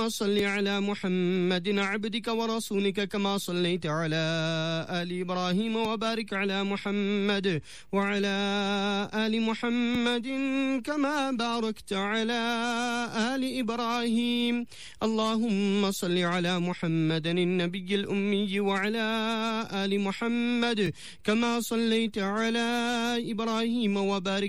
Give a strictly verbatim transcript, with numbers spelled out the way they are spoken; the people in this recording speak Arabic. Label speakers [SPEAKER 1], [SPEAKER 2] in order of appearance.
[SPEAKER 1] صل على محمد عبدك ورسولك كما صليت على آل إبراهيم وبارك على محمد وعلى آل محمد كما باركت على آل إبراهيم. اللهم صل على محمد النبي الأمي وعلى آل محمد كما صليت على إبراهيم وبارك